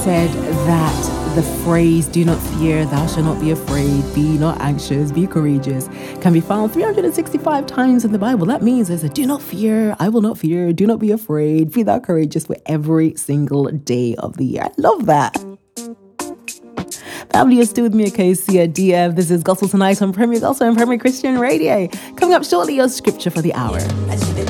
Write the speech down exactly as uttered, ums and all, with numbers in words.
said that the phrase, do not fear, thou shalt not be afraid, be not anxious, be courageous, can be found three hundred sixty-five times in the Bible. That means there's a do not fear, I will not fear, do not be afraid, be thou courageous for every single day of the year. I love that. Family, you're still with me, okay? See D F. This is Gospel Tonight on Premier Gospel and Premier Christian Radio. Coming up shortly, your scripture for the hour.